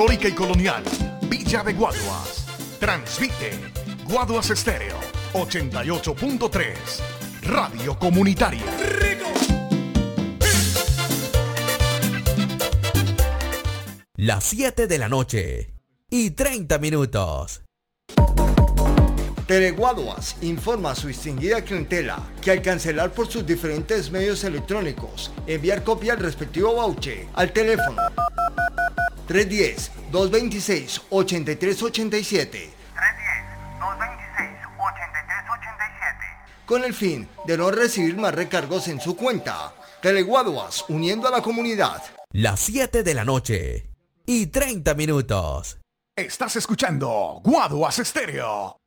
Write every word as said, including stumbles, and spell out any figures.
histórica y colonial, Villa de Guaduas. Transmite Guaduas Estéreo ochenta y ocho punto tres, Radio Comunitaria. Las siete de la noche y treinta minutos. Teleguaduas informa a su distinguida clientela que al cancelar por sus diferentes medios electrónicos, enviar copia del respectivo voucher al teléfono tres uno cero, dos dos seis, ocho tres ocho siete tres uno cero, dos dos seis, ocho tres ocho siete con el fin de no recibir más recargos en su cuenta. Teleguaduas, uniendo a la comunidad. Las siete de la noche y treinta minutos. Estás escuchando Guaduas Estéreo